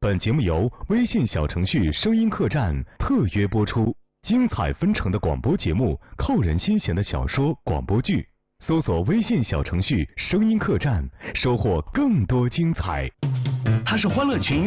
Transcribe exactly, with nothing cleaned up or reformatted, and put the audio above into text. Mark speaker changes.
Speaker 1: 本节目由微信小程序声音客栈特约播出，精彩纷呈的广播节目，扣人心弦的小说广播剧，搜索微信小程序声音客栈，收获更多精彩。
Speaker 2: 他是欢乐群